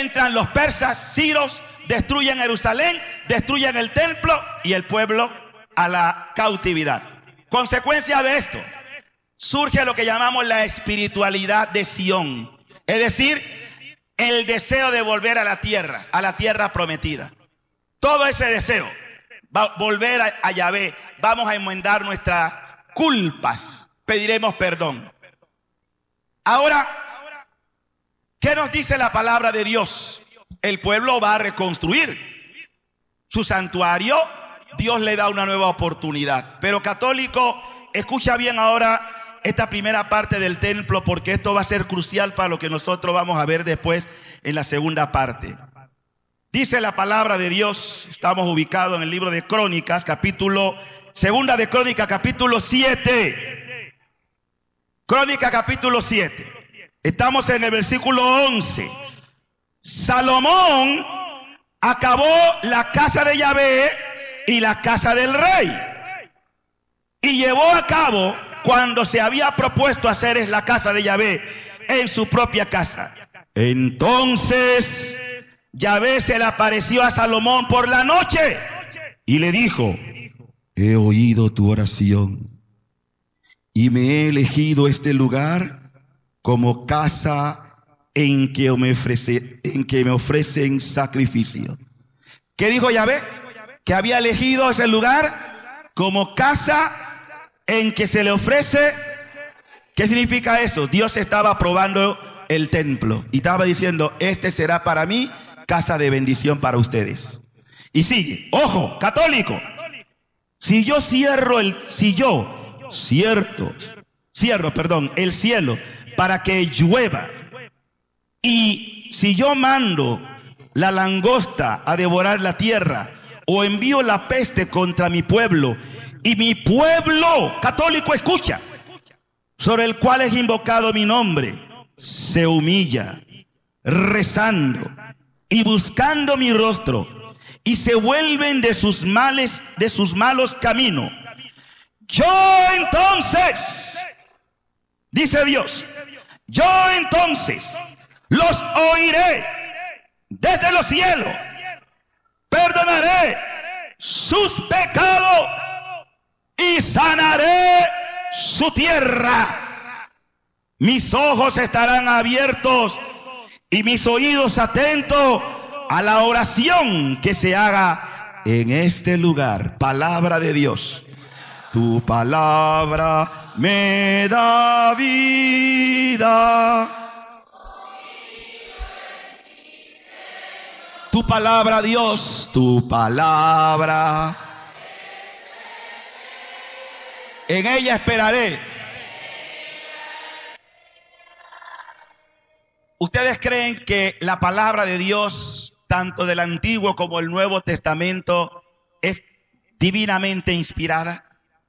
entran los persas, siros, destruyen Jerusalén, destruyen el templo y el pueblo a la cautividad. Consecuencia de esto, surge lo que llamamos la espiritualidad de Sión, es decir, el deseo de volver a la tierra prometida. Todo ese deseo, volver a Yahvé, vamos a enmendar nuestras culpas, pediremos perdón. Ahora, ¿qué nos dice la palabra de Dios? El pueblo va a reconstruir su santuario, Dios le da una nueva oportunidad. Pero católico, escucha bien ahora esta primera parte del templo, porque esto va a ser crucial para lo que nosotros vamos a ver después en la segunda parte. Dice la palabra de Dios, estamos ubicados en el libro de Crónicas, segunda de Crónicas, capítulo 7. Crónica capítulo 7. Estamos en el versículo 11. Salomón acabó la casa de Yahvé y la casa del rey, y llevó a cabo cuando se había propuesto hacer es la casa de Yahvé en su propia casa. Entonces Yahvé se le apareció a Salomón por la noche y le dijo: he oído tu oración y me he elegido este lugar como casa en que me ofrecen sacrificio. ¿Qué dijo Yahvé? Que había elegido ese lugar como casa en que se le ofrece. ¿Qué significa eso? Dios estaba probando el templo y estaba diciendo: este será para mí casa de bendición para ustedes. Y sigue, ojo, católico, si yo cierro el cielo para que llueva, y si yo mando la langosta a devorar la tierra, o envío la peste contra mi pueblo, y mi pueblo, católico, escucha, sobre el cual es invocado mi nombre, se humilla, rezando y buscando mi rostro, y se vuelven de sus malos caminos, yo entonces, dice Dios, yo entonces los oiré desde los cielos, perdonaré sus pecados y sanaré su tierra. Mis ojos estarán abiertos y mis oídos atentos a la oración que se haga en este lugar. Palabra de Dios. Tu palabra me da vida. Tu palabra, Dios, tu palabra. En ella esperaré. ¿Ustedes creen que la palabra de Dios, tanto del Antiguo como el Nuevo Testamento, es divinamente inspirada?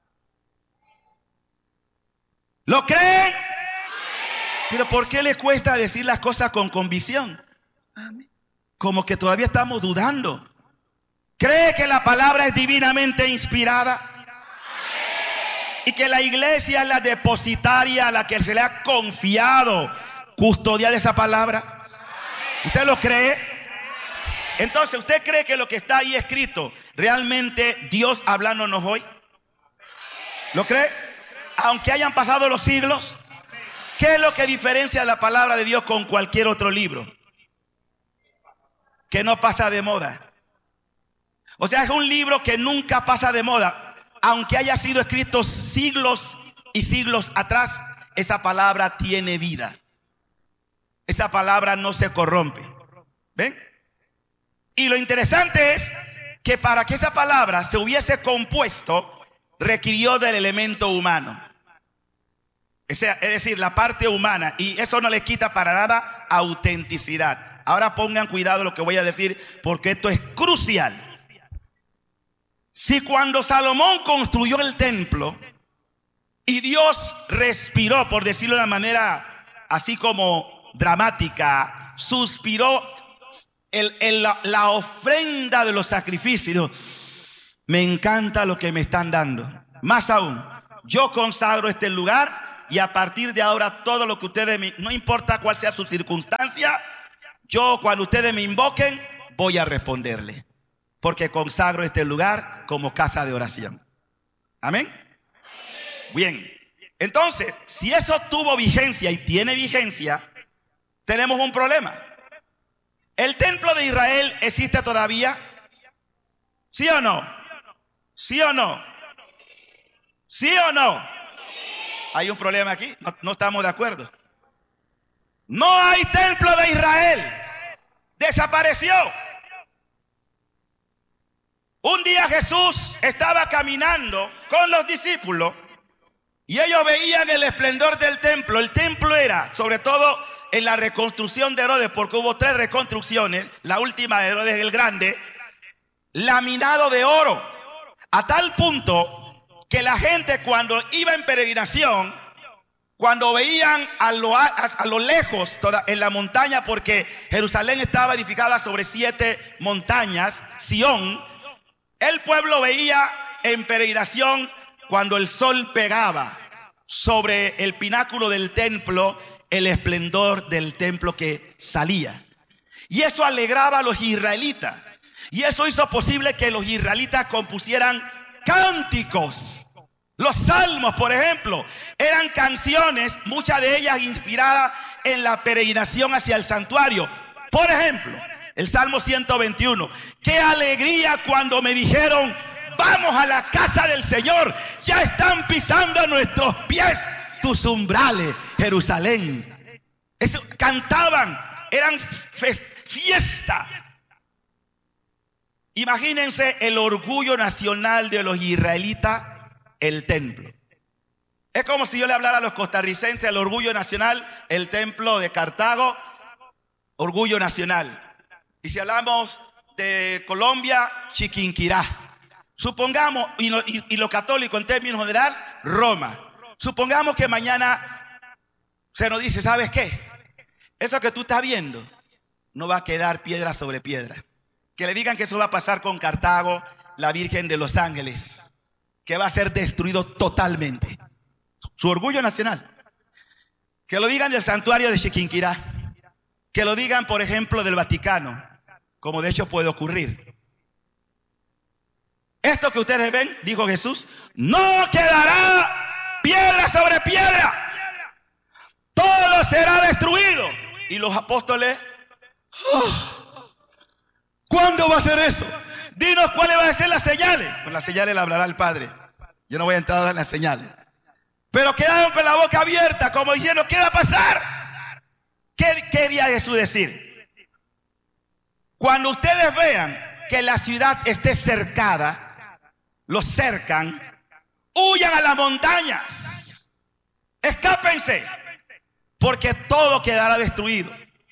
¿Lo creen? Pero ¿por qué les cuesta decir las cosas con convicción? Como que todavía estamos dudando. ¿Cree que la palabra es divinamente inspirada? Y que la iglesia es la depositaria a la que se le ha confiado custodiar esa palabra. ¿Usted lo cree? Entonces, ¿usted cree que lo que está ahí escrito realmente Dios hablándonos hoy? ¿Lo cree? Aunque hayan pasado los siglos. ¿Qué es lo que diferencia la palabra de Dios con cualquier otro libro? Que no pasa de moda. O sea, es un libro que nunca pasa de moda. Aunque haya sido escrito siglos y siglos atrás, esa palabra tiene vida. Esa palabra no se corrompe. ¿Ven? Y lo interesante es que para que esa palabra se hubiese compuesto, requirió del elemento humano. Es decir, la parte humana. Y eso no le quita para nada autenticidad. Ahora pongan cuidado lo que voy a decir, porque esto es crucial. Si cuando Salomón construyó el templo y Dios respiró, por decirlo de una manera así como dramática, suspiró la ofrenda de los sacrificios, me encanta lo que me están dando. Más aún, yo consagro este lugar y a partir de ahora todo lo que ustedes, no importa cuál sea su circunstancia, yo cuando ustedes me invoquen, voy a responderle. Porque consagro este lugar como casa de oración. Amén. Bien. Entonces, si eso tuvo vigencia y tiene vigencia, tenemos un problema. ¿El templo de Israel existe todavía? ¿Sí o no? ¿Sí o no? ¿Sí o no? ¿Hay un problema aquí? No estamos de acuerdo. No hay templo de Israel. Desapareció. Un día Jesús estaba caminando con los discípulos y ellos veían el esplendor del templo. El templo era, sobre todo en la reconstrucción de Herodes, porque hubo 3 reconstrucciones, la última de Herodes el Grande, laminado de oro, a tal punto que la gente cuando iba en peregrinación, cuando veían a lo lejos en la montaña, porque Jerusalén estaba edificada sobre 7 montañas, Sión, el pueblo veía en peregrinación cuando el sol pegaba sobre el pináculo del templo, el esplendor del templo que salía. Y eso alegraba a los israelitas. Y eso hizo posible que los israelitas compusieran cánticos. Los salmos, por ejemplo, eran canciones, muchas de ellas inspiradas en la peregrinación hacia el santuario. Por ejemplo, el Salmo 121. ¡Qué alegría cuando me dijeron, vamos a la casa del Señor! Ya están pisando a nuestros pies tus umbrales, Jerusalén. Eso, cantaban, eran fiesta. Imagínense el orgullo nacional de los israelitas, el templo. Es como si yo le hablara a los costarricenses, el orgullo nacional, el templo de Cartago, orgullo nacional. Y si hablamos de Colombia, Chiquinquirá. Supongamos, y lo católico en términos general, Roma. Supongamos que mañana se nos dice, ¿sabes qué? Eso que tú estás viendo no va a quedar piedra sobre piedra. Que le digan que eso va a pasar con Cartago, la Virgen de los Ángeles, que va a ser destruido totalmente. Su orgullo nacional. Que lo digan del santuario de Chiquinquirá. Que lo digan, por ejemplo, del Vaticano, como de hecho puede ocurrir. Esto que ustedes ven, dijo Jesús, no quedará piedra sobre piedra. Todo será destruido. Y los apóstoles, ¿cuándo va a ser eso? Dinos cuáles van a ser las señales. Con las señales le hablará el Padre. Yo no voy a entrar ahora en las señales. Pero quedaron con la boca abierta, como diciendo, ¿qué va a pasar? ¿Qué quería Jesús decir? Cuando ustedes vean que la ciudad esté cercada, los cercan, huyan a las montañas, escápense, porque todo quedará destruido.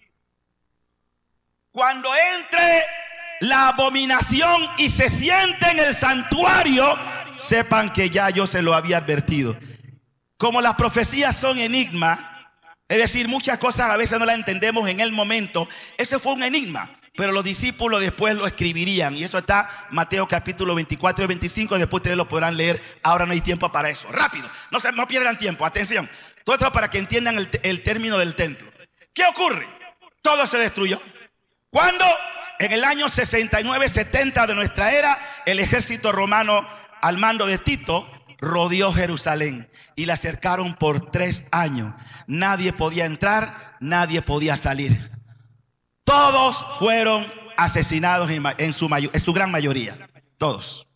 Cuando entre la abominación y se siente en el santuario, sepan que ya yo se lo había advertido. Como las profecías son enigma, es decir, muchas cosas a veces no las entendemos en el momento, ese fue un enigma. Pero los discípulos después lo escribirían. Y eso está Mateo capítulo 24 y 25. Después ustedes lo podrán leer. Ahora no hay tiempo para eso. Rápido. No pierdan tiempo. Atención. Todo esto para que entiendan el término del templo. ¿Qué ocurre? Todo se destruyó. ¿Cuándo? En el año 69-70 de nuestra era, el ejército romano al mando de Tito rodeó Jerusalén. Y la cercaron por 3 años. Nadie podía entrar, nadie podía salir. Todos fueron asesinados en su gran mayoría. Todos.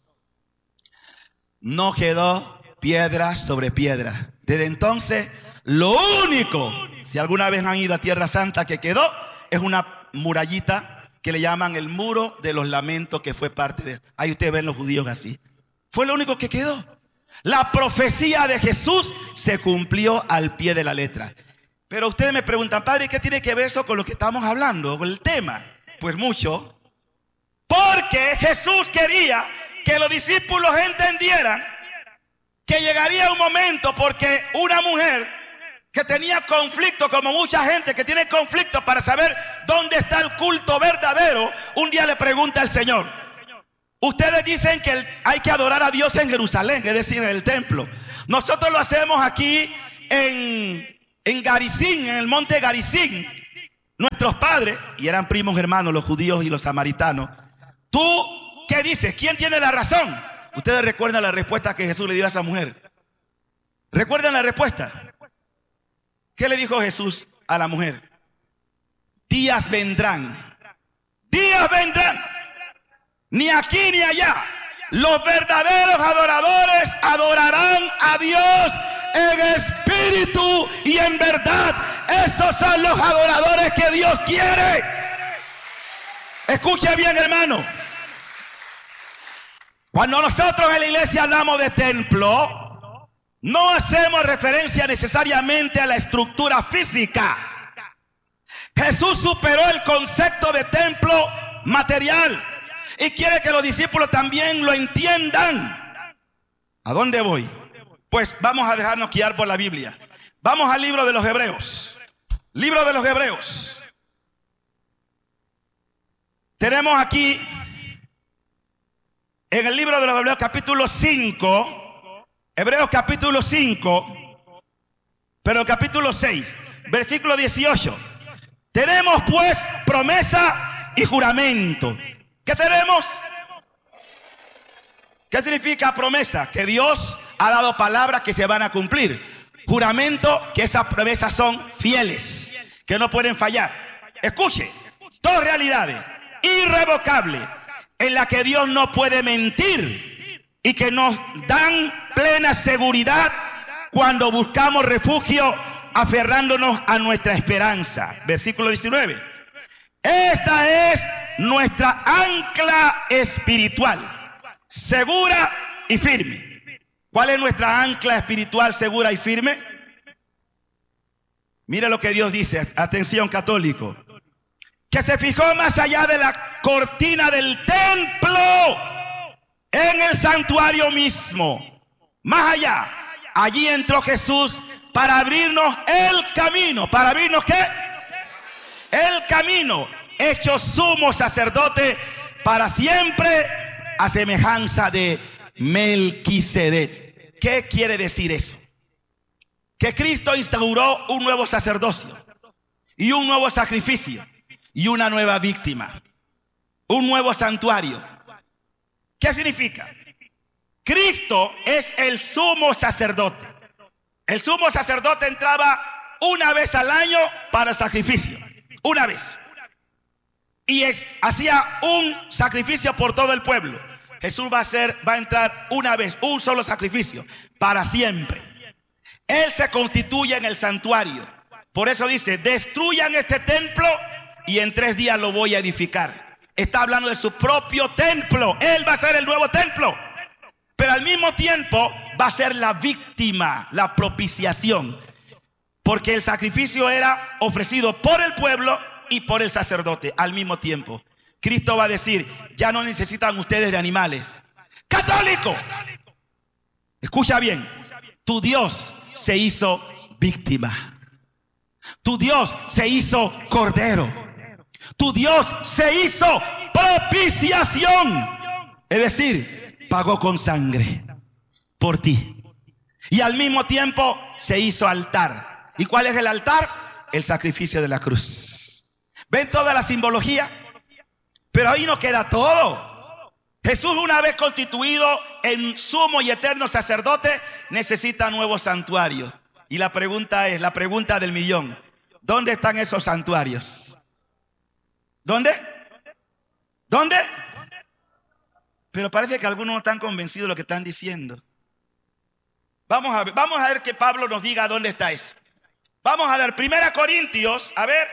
No quedó piedra sobre piedra. Desde entonces, lo único, si alguna vez han ido a Tierra Santa, que quedó, es una murallita que le llaman el muro de los lamentos, que fue parte de... Ahí ustedes ven los judíos así. Fue lo único que quedó. La profecía de Jesús se cumplió al pie de la letra. Pero ustedes me preguntan, padre, ¿qué tiene que ver eso con lo que estamos hablando, con el tema? Pues mucho. Porque Jesús quería que los discípulos entendieran que llegaría un momento, porque una mujer que tenía conflicto, como mucha gente que tiene conflicto para saber dónde está el culto verdadero, un día le pregunta al Señor, ustedes dicen que hay que adorar a Dios en Jerusalén, es decir, en el templo. Nosotros lo hacemos aquí en Garizim, en el monte Garizim. nuestros padres, y eran primos hermanos los judíos y los samaritanos. ¿Tú qué dices? ¿Quién tiene la razón? Ustedes recuerdan la respuesta que Jesús le dio a esa mujer. ¿Recuerdan la respuesta? ¿Qué le dijo Jesús a la mujer? Días vendrán, ni aquí ni allá. Los verdaderos adoradores adorarán a Dios en espíritu y en verdad. Esos son los adoradores que Dios quiere. Escuche bien, hermano. Cuando nosotros en la iglesia hablamos de templo, no hacemos referencia necesariamente a la estructura física. Jesús superó el concepto de templo material y quiere que los discípulos también lo entiendan. ¿A dónde voy? Pues vamos a dejarnos guiar por la Biblia. Vamos al libro de los Hebreos. Libro de los Hebreos. Tenemos aquí en el libro de los Hebreos capítulo 5, Hebreos capítulo 5, pero capítulo 6, versículo 18. Tenemos pues promesa y juramento. ¿Qué tenemos? ¿Qué significa promesa? Que Dios ha dado palabras que se van a cumplir. Juramento, que esas promesas son fieles, que no pueden fallar. Escuche, dos realidades irrevocables en las que Dios no puede mentir y que nos dan plena seguridad cuando buscamos refugio aferrándonos a nuestra esperanza. Versículo 19. Esta es nuestra ancla espiritual, segura y firme. ¿Cuál es nuestra ancla espiritual segura y firme? Mira lo que Dios dice. Atención, católico. Que se fijó más allá de la cortina del templo, en el santuario mismo. Más allá. Allí entró Jesús para abrirnos el camino. ¿Para abrirnos qué? El camino. Hecho sumo sacerdote para siempre, a semejanza de Melquisedec. ¿Qué quiere decir eso? Que Cristo instauró un nuevo sacerdocio y un nuevo sacrificio y una nueva víctima, un nuevo santuario. ¿Qué significa? Cristo es el sumo sacerdote. El sumo sacerdote entraba una vez al año para el sacrificio, una vez, y hacía un sacrificio por todo el pueblo. Jesús va a entrar una vez, un solo sacrificio, para siempre. Él se constituye en el santuario. Por eso dice, destruyan este templo y en 3 días lo voy a edificar. Está hablando de su propio templo. Él va a ser el nuevo templo. Pero al mismo tiempo va a ser la víctima, la propiciación. Porque el sacrificio era ofrecido por el pueblo y por el sacerdote al mismo tiempo. Cristo va a decir, ya no necesitan ustedes de animales. ¡Católico! Escucha bien, tu Dios se hizo víctima. Tu Dios se hizo cordero. Tu Dios se hizo propiciación. Es decir, pagó con sangre por ti. Y al mismo tiempo se hizo altar. ¿Y cuál es el altar? El sacrificio de la cruz. ¿Ven toda la simbología? Pero ahí no queda todo. Jesús, una vez constituido en sumo y eterno sacerdote, necesita nuevos santuarios. Y la pregunta es, la pregunta del millón: ¿dónde están esos santuarios? ¿Dónde? ¿Dónde? Pero parece que algunos no están convencidos de lo que están diciendo. Vamos a ver que Pablo nos diga dónde está eso. Vamos a ver, 1 Corintios, a ver.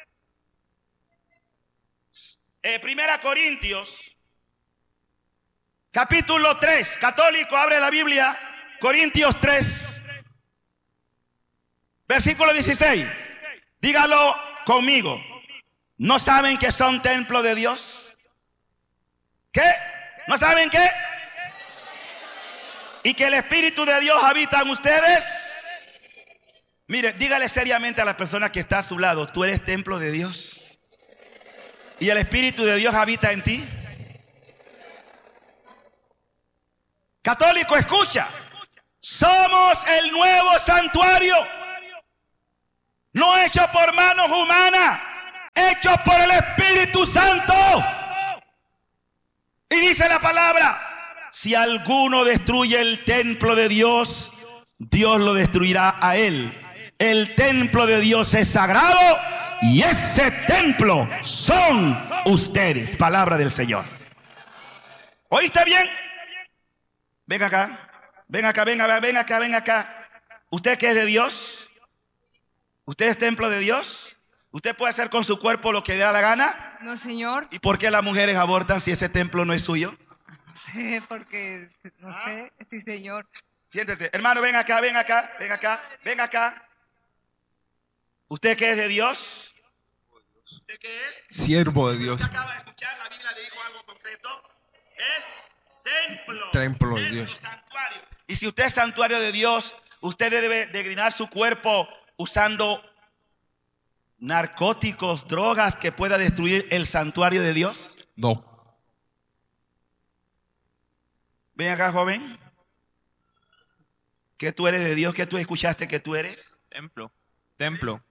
1 Corintios, capítulo 3. Católico, abre la Biblia. Corintios 3, versículo 16. Dígalo conmigo. ¿No saben que son templo de Dios? ¿Qué? ¿No saben qué? ¿Y que el Espíritu de Dios habita en ustedes? Mire, dígale seriamente a la persona que está a su lado: ¿tú eres templo de Dios? ¿Y el Espíritu de Dios habita en ti? Católico, escucha. Somos el nuevo santuario, no hecho por manos humanas, hechos por el Espíritu Santo. Y dice la palabra: si alguno destruye el templo de Dios, Dios lo destruirá a él. El templo de Dios es sagrado y ese templo son ustedes. Palabra del Señor. ¿Oíste bien? Ven acá, ven acá, ven acá, ven acá, ven acá. ¿Usted que es de Dios? ¿Usted es templo de Dios? ¿Usted puede hacer con su cuerpo lo que le da la gana? No, señor. ¿Y por qué las mujeres abortan si ese templo no es suyo? No sé, porque no sé. Sí, señor. Siéntese. Hermano, ven acá, ven acá, ven acá, ven acá. ¿Usted qué es de Dios? ¿Usted qué es? Siervo de Dios. Usted acaba de escuchar, la Biblia le dijo algo concreto. Es templo. Templo de Dios. Santuario. Y si usted es santuario de Dios, usted debe degradar su cuerpo usando narcóticos, drogas que pueda destruir el santuario de Dios. No. Ven acá, joven. ¿Qué tú eres de Dios? ¿Qué tú escuchaste que tú eres? Templo. Templo.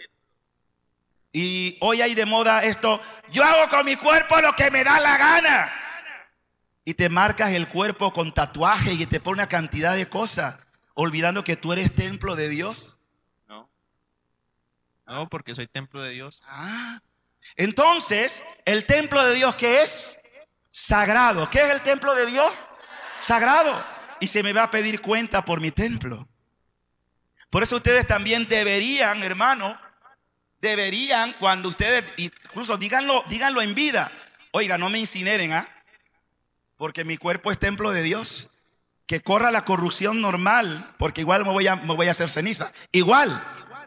Y hoy hay de moda esto: yo hago con mi cuerpo lo que me da la gana. Y te marcas el cuerpo con tatuaje y te pone una cantidad de cosas, olvidando que tú eres templo de Dios. No. No, porque soy templo de Dios. Entonces, el templo de Dios, ¿qué es? Sagrado. ¿Qué es el templo de Dios? Sagrado. Y se me va a pedir cuenta por mi templo. Por eso ustedes también deberían, hermano, cuando ustedes, incluso díganlo en vida: oiga, no me incineren, porque mi cuerpo es templo de Dios. Que corra la corrupción normal, porque igual me voy a hacer ceniza. Igual.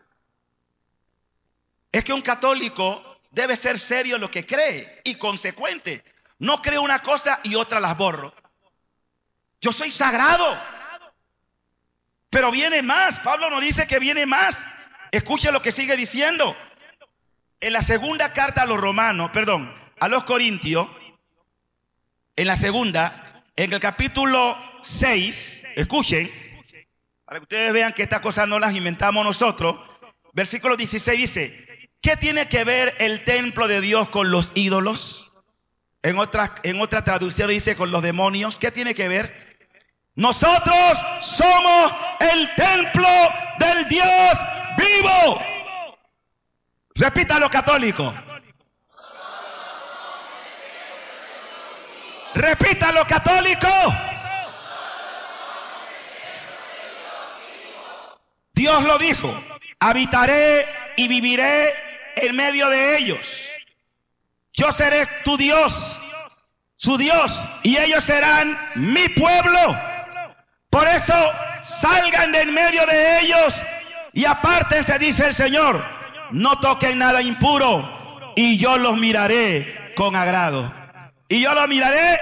Es que un católico debe ser serio en lo que cree y consecuente. No creo una cosa y otra las borro. Yo soy sagrado. Pero viene más. Pablo nos dice que viene más. Escuche lo que sigue diciendo. En la segunda carta a los romanos, a los corintios, en el capítulo 6, escuchen, para que ustedes vean que estas cosas no las inventamos nosotros. Versículo 16 dice: ¿qué tiene que ver el templo de Dios con los ídolos? En otra traducción dice: con los demonios. ¿Qué tiene que ver? Nosotros somos el templo del Dios vivo. Repítalo, católico. Repítalo, católico. Dios lo dijo: habitaré y viviré en medio de ellos. Yo seré tu Dios, su Dios, y ellos serán mi pueblo. Por eso salgan de en medio de ellos y apártense, dice el Señor. No toquen nada impuro y yo los miraré con agrado. Y yo los miraré.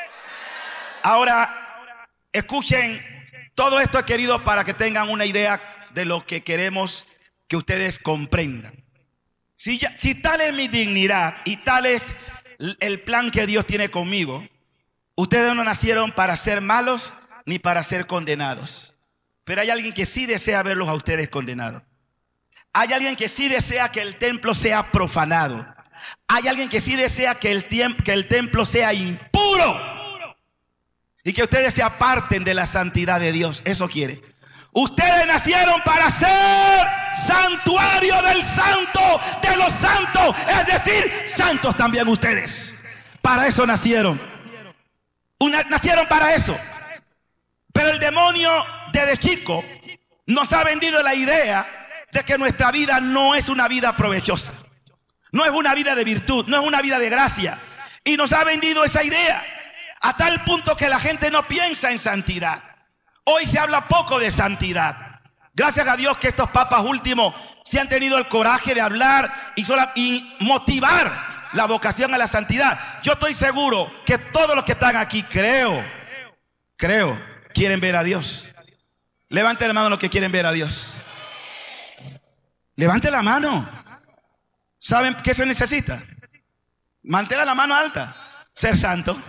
Ahora, escuchen, todo esto he querido para que tengan una idea de lo que queremos que ustedes comprendan. Si tal es mi dignidad y tal es el plan que Dios tiene conmigo, ustedes no nacieron para ser malos ni para ser condenados. Pero hay alguien que sí desea verlos a ustedes condenados. Hay alguien que sí desea que el templo sea profanado. Hay alguien que sí desea que el templo sea impuro y que ustedes se aparten de la santidad de Dios. Eso quiere. Ustedes nacieron para ser santuario del santo de los santos. Es decir, santos también ustedes. Para eso nacieron. Nacieron para eso. Pero el demonio desde chico nos ha vendido la idea de que nuestra vida no es una vida provechosa. No es una vida de virtud, no es una vida de gracia. Y nos ha vendido esa idea a tal punto que la gente no piensa en santidad. Hoy se habla poco de santidad. Gracias a Dios que estos papas últimos se han tenido el coraje de hablar y motivar la vocación a la santidad. Yo estoy seguro que todos los que están aquí, creo, quieren ver a Dios. Levante la mano los que quieren ver a Dios. Levante la mano. ¿Saben qué se necesita? Mantenga la mano alta. Ser santo.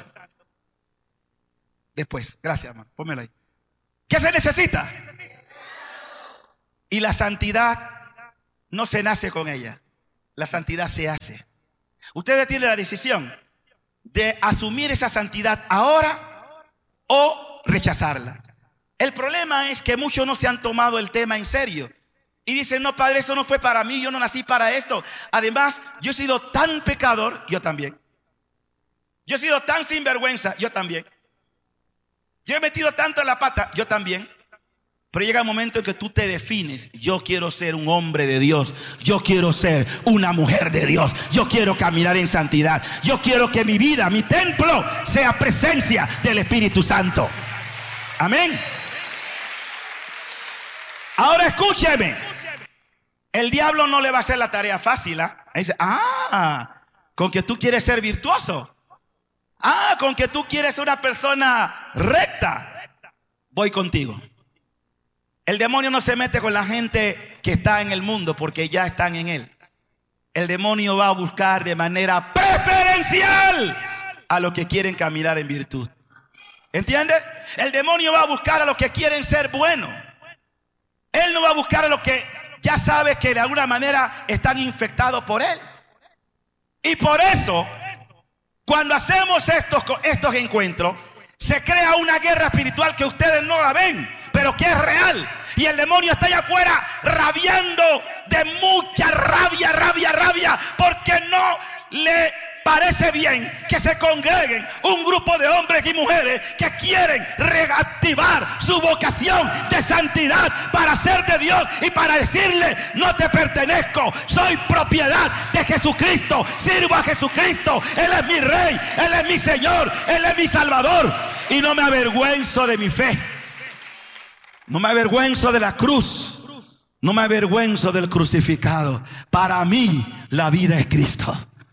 Después, gracias, hermano. Pónmelo ahí. ¿Qué se necesita? Y la santidad no se nace con ella. la santidad se hace. Ustedes tienen la decisión de asumir esa santidad ahora o rechazarla. El problema es que muchos no se han tomado el tema en serio y dicen: no, padre, eso no fue para mí, yo no nací para esto. Además, yo he sido tan pecador, yo también. Yo he sido tan sinvergüenza, yo también. Yo he metido tanto en la pata, yo también. Pero llega un momento en que tú te defines: yo quiero ser un hombre de Dios, yo quiero ser una mujer de Dios, yo quiero caminar en santidad, yo quiero que mi vida, mi templo, sea presencia del Espíritu Santo. Amén. Ahora escúcheme, el diablo no le va a hacer la tarea fácil, ¿eh? Dice: con que tú quieres ser virtuoso, con que tú quieres ser una persona recta, voy contigo. El demonio no se mete con la gente que está en el mundo, porque ya están en él. El demonio va a buscar de manera preferencial a los que quieren caminar en virtud. ¿Entiendes? El demonio va a buscar a los que quieren ser buenos. Él no va a buscar a los que ya sabe que de alguna manera están infectados por él. Y por eso, cuando hacemos estos encuentros, se crea una guerra espiritual que ustedes no la ven, pero que es real. Y el demonio está allá afuera rabiando de mucha rabia, porque no le parece bien que se congreguen un grupo de hombres y mujeres que quieren reactivar su vocación de santidad para ser de Dios y para decirle: no te pertenezco, soy propiedad de Jesucristo, sirvo a Jesucristo, Él es mi Rey, Él es mi Señor, Él es mi Salvador, y no me avergüenzo de mi fe. No me avergüenzo de la cruz. No me avergüenzo del crucificado. Para mí la vida es Cristo.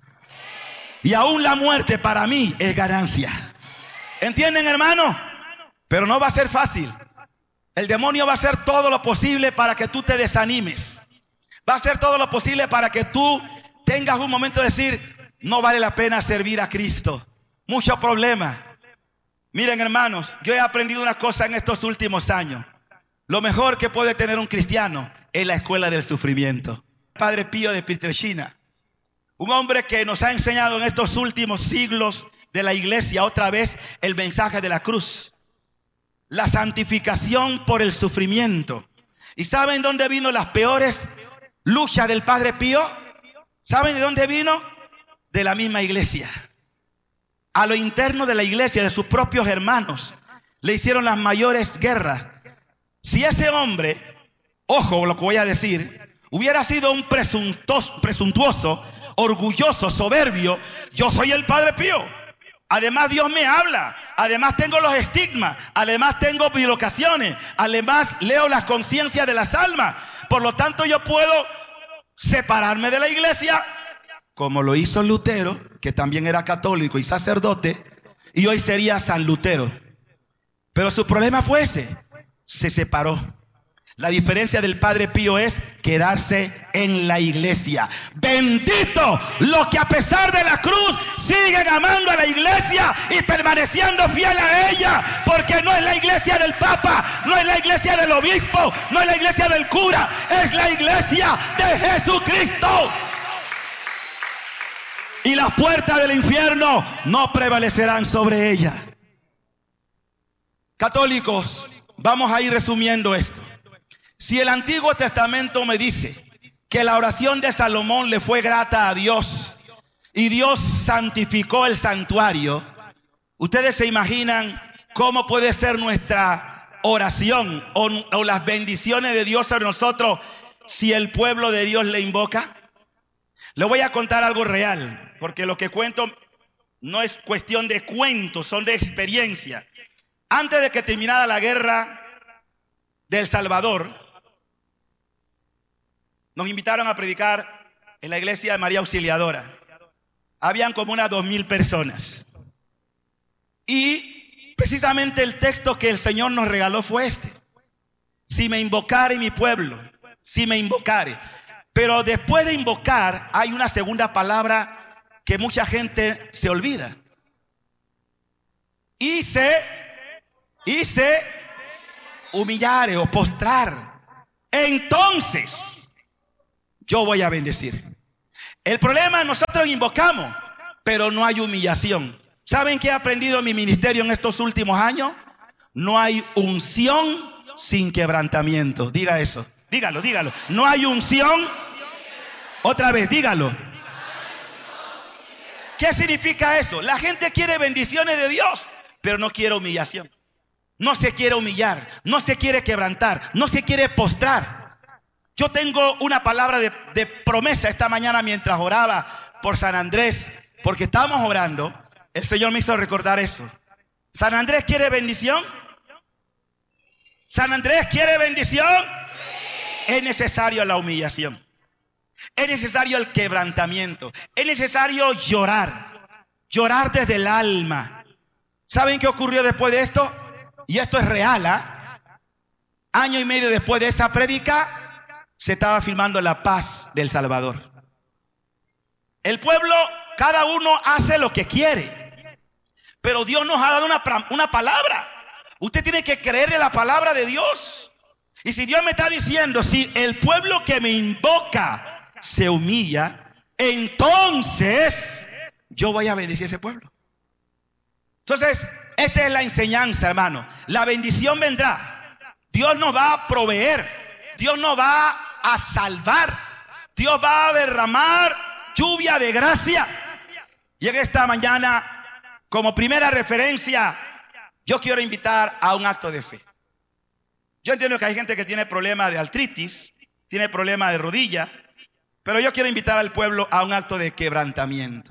Y aún la muerte para mí es ganancia. ¿Entienden, hermano? Pero no va a ser fácil. El demonio va a hacer todo lo posible para que tú te desanimes. Va a hacer todo lo posible para que tú tengas un momento de decir: no vale la pena servir a Cristo. Mucho problema. Miren, hermanos, yo he aprendido una cosa en estos últimos años. Lo mejor que puede tener un cristiano es la escuela del sufrimiento. Padre Pío de Pietrelcina, un hombre que nos ha enseñado en estos últimos siglos de la iglesia otra vez el mensaje de la cruz, la santificación por el sufrimiento. ¿Y saben dónde vino las peores luchas del Padre Pío? ¿Saben de dónde vino? De la misma iglesia. A lo interno de la iglesia, de sus propios hermanos, le hicieron las mayores guerras. Si ese hombre, ojo lo que voy a decir, hubiera sido un presuntuoso, orgulloso, soberbio: yo soy el Padre Pío, además Dios me habla, además tengo los estigmas, además tengo bilocaciones, además leo las conciencias de las almas, por lo tanto yo puedo separarme de la iglesia, como lo hizo Lutero, que también era católico y sacerdote, y hoy sería San Lutero. Pero su problema fue ese: se separó. La diferencia del Padre Pío es quedarse en la iglesia. Bendito los que a pesar de la cruz siguen amando a la iglesia y permaneciendo fiel a ella, porque no es la iglesia del Papa, no es la iglesia del obispo, no es la iglesia del cura, es la iglesia de Jesucristo. Y las puertas del infierno no prevalecerán sobre ella. Católicos, vamos a ir resumiendo esto. Si el Antiguo Testamento me dice que la oración de Salomón le fue grata a Dios y Dios santificó el santuario, ¿ustedes se imaginan cómo puede ser nuestra oración o las bendiciones de Dios sobre nosotros si el pueblo de Dios le invoca? Le voy a contar algo real, porque lo que cuento no es cuestión de cuentos, son de experiencia. Antes de que terminara la guerra del Salvador, nos invitaron a predicar en la iglesia de María Auxiliadora. Habían como unas 2,000 personas. Y precisamente el texto que el Señor nos regaló fue este: si me invocare mi pueblo, si me invocare. Pero después de invocar hay una segunda palabra que mucha gente se olvida. Y se humillare o postrar, entonces yo voy a bendecir. El problema es nosotros invocamos, pero no hay humillación. ¿Saben qué he aprendido en mi ministerio en estos últimos años? No hay unción sin quebrantamiento. Diga eso. Dígalo, dígalo. No hay unción. Otra vez, dígalo. ¿Qué significa eso? La gente quiere bendiciones de Dios, pero no quiere humillación. No se quiere humillar, no se quiere quebrantar, no se quiere postrar. Yo tengo una palabra de promesa esta mañana mientras oraba por San Andrés, porque estábamos orando. El Señor me hizo recordar eso. ¿San Andrés quiere bendición? ¿San Andrés quiere bendición? Es necesario la humillación. Es necesario el quebrantamiento. Es necesario llorar. Llorar desde el alma. ¿Saben qué ocurrió después de esto? Y esto es real, ¿ah? Año y medio después de esa prédica, se estaba firmando la paz del Salvador. El pueblo, cada uno hace lo que quiere. Pero Dios nos ha dado una palabra. Usted tiene que creerle la palabra de Dios. Y si Dios me está diciendo, si el pueblo que me invoca se humilla, entonces yo voy a bendecir a ese pueblo. Entonces, esta es la enseñanza, hermano. La bendición vendrá. Dios nos va a proveer. Dios nos va a salvar. Dios va a derramar lluvia de gracia. Y en esta mañana, como primera referencia, yo quiero invitar a un acto de fe. Yo entiendo que hay gente que tiene problemas de artritis, tiene problemas de rodilla, pero yo quiero invitar al pueblo a un acto de quebrantamiento,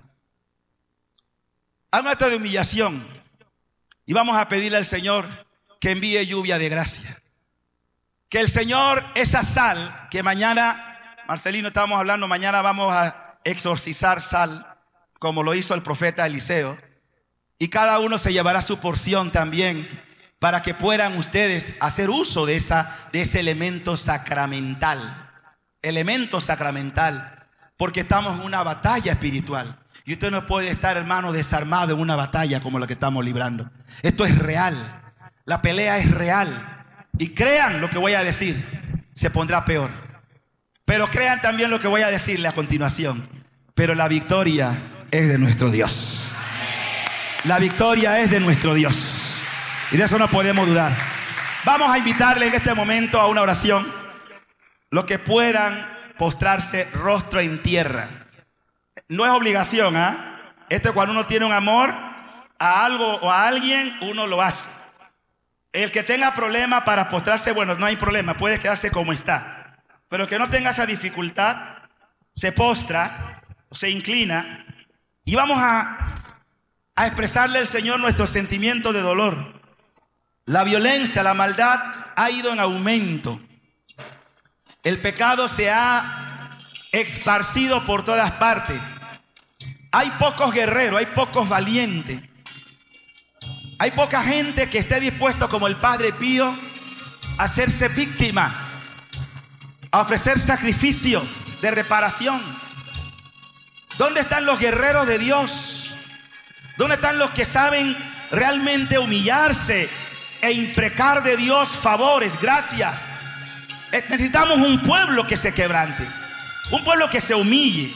a un acto de humillación. Y vamos a pedirle al Señor que envíe lluvia de gracia. Que el Señor, esa sal que mañana, Marcelino, estábamos hablando, mañana vamos a exorcizar sal, como lo hizo el profeta Eliseo. Y cada uno se llevará su porción también, para que puedan ustedes hacer uso de ese elemento sacramental. Elemento sacramental. Porque estamos en una batalla espiritual. Y usted no puede estar, hermano, desarmado en una batalla como la que estamos librando. Esto es real. La pelea es real. Y crean lo que voy a decir, se pondrá peor. Pero crean también lo que voy a decirle a continuación. Pero la victoria es de nuestro Dios. La victoria es de nuestro Dios. Y de eso no podemos dudar. Vamos a invitarle en este momento a una oración. Los que puedan postrarse rostro en tierra. No es obligación, ¿ah? Esto es cuando uno tiene un amor a algo o a alguien, uno lo hace. El que tenga problema para postrarse, bueno, no hay problema, puede quedarse como está. Pero el que no tenga esa dificultad, se postra, se inclina. Y vamos a expresarle al Señor nuestro sentimiento de dolor. La violencia, la maldad ha ido en aumento. El pecado se ha esparcido por todas partes. Hay pocos guerreros, hay pocos valientes. Hay poca gente que esté dispuesto, como el Padre Pío, a hacerse víctima, a ofrecer sacrificio de reparación. ¿Dónde están los guerreros de Dios? ¿Dónde están los que saben realmente humillarse e imprecar de Dios favores, gracias? Necesitamos un pueblo que se quebrante, un pueblo que se humille.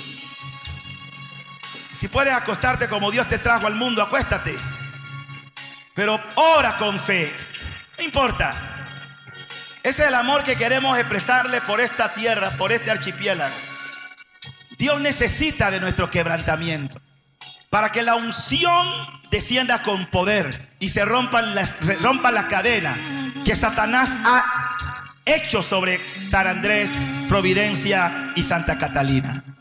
Si puedes acostarte como Dios te trajo al mundo, acuéstate. Pero ora con fe. No importa. Ese es el amor que queremos expresarle por esta tierra, por este archipiélago. Dios necesita de nuestro quebrantamiento para que la unción descienda con poder y se rompa la cadena que Satanás ha hecho sobre San Andrés, Providencia y Santa Catalina.